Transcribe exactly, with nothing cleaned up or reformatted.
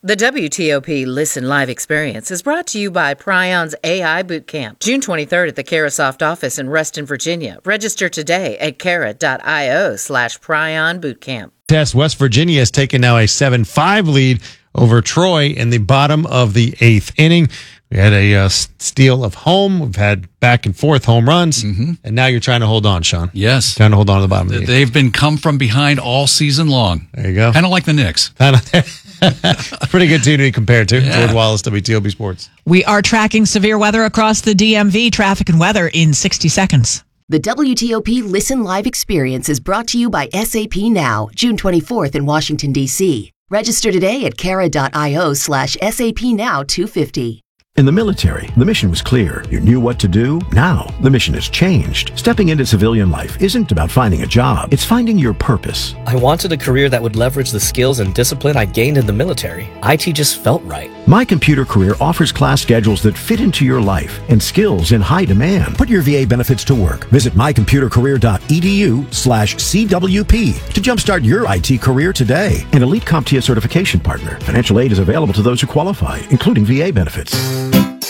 The W T O P Listen Live experience is brought to you by Prion's A I Bootcamp, June twenty-third at the Carasoft office in Reston, Virginia. Register today at cara.io slash Prion Bootcamp. Test West Virginia has taken now a seven five lead over Troy in the bottom of the eighth inning. We had a uh, steal of home. We've had back and forth home runs. Mm-hmm. And now you're trying to hold on, Sean. Yes. Trying to hold on to the bottom of the eighth. They've been come from behind all season long. There you go. Kind of like the Knicks. Pretty good team to be compared to. Yeah. George Wallace, W T O P Sports. We are tracking severe weather across the D M V. Traffic and weather in sixty seconds. The W T O P Listen Live experience is brought to you by S A P Now, June twenty-fourth in Washington, D C. Register today at cara.io slash SAP Now two fifty. In the military, the mission was clear. You knew what to do. Now, the mission has changed. Stepping into civilian life isn't about finding a job. It's finding your purpose. I wanted a career that would leverage the skills and discipline I gained in the military. I T just felt right. My Computer Career offers class schedules that fit into your life and skills in high demand. Put your V A benefits to work. Visit mycomputercareer.edu slash CWP to jumpstart your I T career today. An elite CompTIA certification partner. Financial aid is available to those who qualify, including V A benefits.